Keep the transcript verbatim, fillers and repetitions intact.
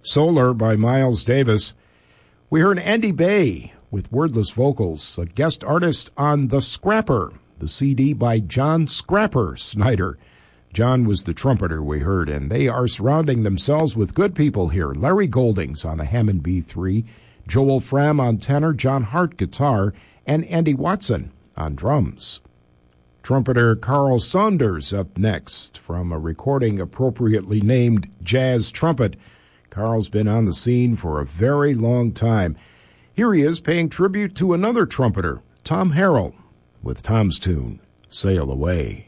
Solar by Miles Davis. We heard Andy Bay with wordless vocals, a guest artist on The Scrapper, the C D by John Scrapper Snyder. John was the trumpeter we heard, and they are surrounding themselves with good people here. Larry Goldings on the Hammond B three, Joel Fram on tenor, John Hart guitar, and Andy Watson on drums. Trumpeter Carl Saunders up next from a recording appropriately named Jazz Trumpet. Carl's been on the scene for a very long time. Here he is paying tribute to another trumpeter, Tom Harrell, with Tom's tune, Sail Away.